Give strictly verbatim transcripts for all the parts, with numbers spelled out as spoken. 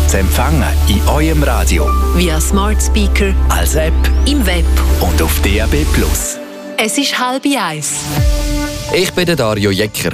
zu empfangen in eurem Radio, via Smart Speaker, als App im Web und auf D A B Plus. Es ist halb eins. Ich bin der Dario Jecker.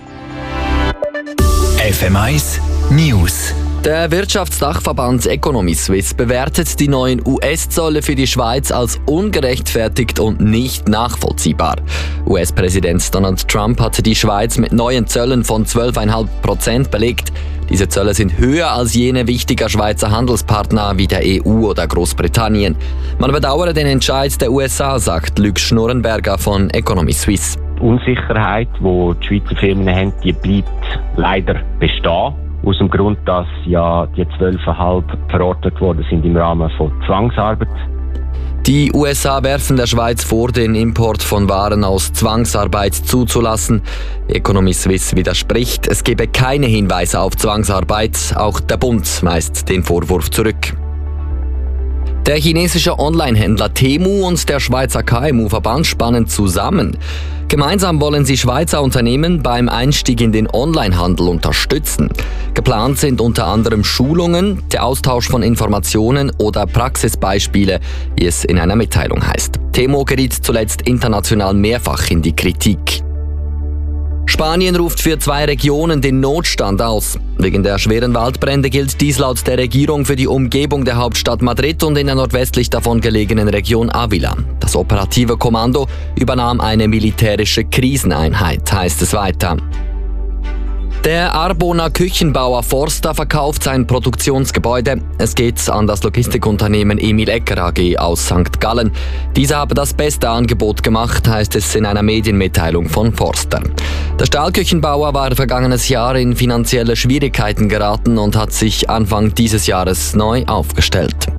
F M eins News. Der Wirtschaftsdachverband Economy Suisse bewertet die neuen U S-Zölle für die Schweiz als ungerechtfertigt und nicht nachvollziehbar. U S-Präsident Donald Trump hatte die Schweiz mit neuen Zöllen von zwölf Komma fünf Prozent belegt. Diese Zölle sind höher als jene wichtiger Schweizer Handelspartner wie der E U oder Großbritannien. Man bedauere den Entscheid der U S A, sagt Luc Schnurrenberger von Economy Suisse. Die Unsicherheit, die die Schweizer Firmen haben, die bleibt leider bestehen. Aus dem Grund, dass ja die zwölf Komma fünf verordnet worden sind im Rahmen von Zwangsarbeit. Die U S A werfen der Schweiz vor, den Import von Waren aus Zwangsarbeit zuzulassen. Economy Suisse widerspricht, es gebe keine Hinweise auf Zwangsarbeit. Auch der Bund weist den Vorwurf zurück. Der chinesische Online-Händler Temu und der Schweizer K M U-Verband spannen zusammen. Gemeinsam wollen sie Schweizer Unternehmen beim Einstieg in den Onlinehandel unterstützen. Geplant sind unter anderem Schulungen, der Austausch von Informationen oder Praxisbeispiele, wie es in einer Mitteilung heißt. Temu geriet zuletzt international mehrfach in die Kritik. Spanien ruft für zwei Regionen den Notstand aus. Wegen der schweren Waldbrände gilt dies laut der Regierung für die Umgebung der Hauptstadt Madrid und in der nordwestlich davon gelegenen Region Ávila. Das operative Kommando übernahm eine militärische Kriseneinheit, heißt es weiter. Der Arboner Küchenbauer Forster verkauft sein Produktionsgebäude. Es geht an das Logistikunternehmen Emil Ecker A G aus Sankt Gallen. Dieser habe das beste Angebot gemacht, heißt es in einer Medienmitteilung von Forster. Der Stahlküchenbauer war vergangenes Jahr in finanzielle Schwierigkeiten geraten und hat sich Anfang dieses Jahres neu aufgestellt.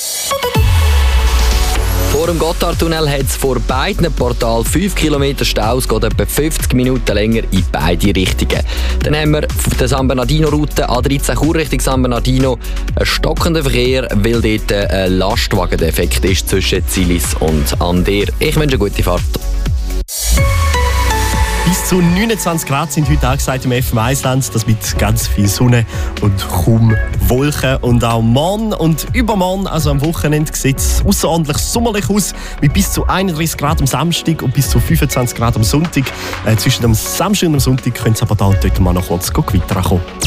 Vor dem Gotthardtunnel hat es vor beiden Portalen fünf Kilometer Stau. Es geht etwa fünfzig Minuten länger in beide Richtungen. Dann haben wir auf der San Bernardino-Route A dreizehn Chur Richtung San Bernardino einen stockenden Verkehr, weil dort ein Lastwagendefekt ist zwischen Zilis und Ander. Ich wünsche eine gute Fahrt. Bis zu neunundzwanzig Grad sind heute angesagt im F M eins-Land. Das mit ganz viel Sonne und kaum Wolken. Und auch morgen und übermorgen, also am Wochenende, sieht es außerordentlich sommerlich aus. Mit bis zu einunddreißig Grad am Samstag und bis zu fünfundzwanzig Grad am Sonntag. Äh, zwischen dem Samstag und dem Sonntag können es aber da und dort mal noch kurz weiterkommen.